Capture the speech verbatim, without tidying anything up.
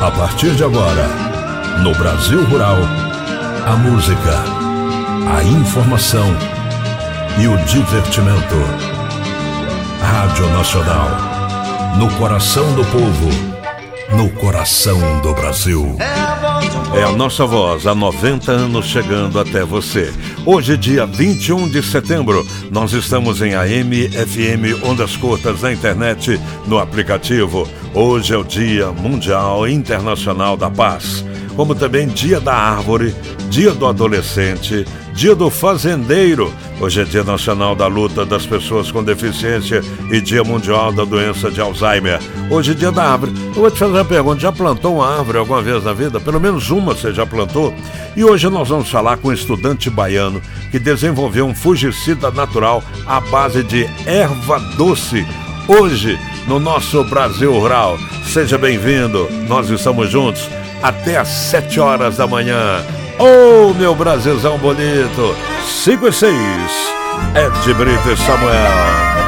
A partir de agora, no Brasil Rural, a música, a informação e o divertimento. Rádio Nacional, no coração do povo, no coração do Brasil. É a nossa voz há noventa anos chegando até você. Hoje, dia vinte e um de setembro, nós estamos em A M, F M, ondas curtas, na internet, no aplicativo. Hoje é o Dia Mundial Internacional da Paz, como também Dia da Árvore, Dia do Adolescente, Dia do Fazendeiro. Hoje é Dia Nacional da Luta das Pessoas com Deficiência e Dia Mundial da Doença de Alzheimer. Hoje é Dia da Árvore. Eu vou te fazer uma pergunta, já plantou uma árvore alguma vez na vida? Pelo menos uma você já plantou? E hoje nós vamos falar com um estudante baiano que desenvolveu um fungicida natural à base de erva doce. Hoje, no nosso Brasil Rural. Seja bem-vindo, nós estamos juntos até às sete horas da manhã. Oh, meu Brasilzão bonito, cinco e seis, Ed Brito e Samuel.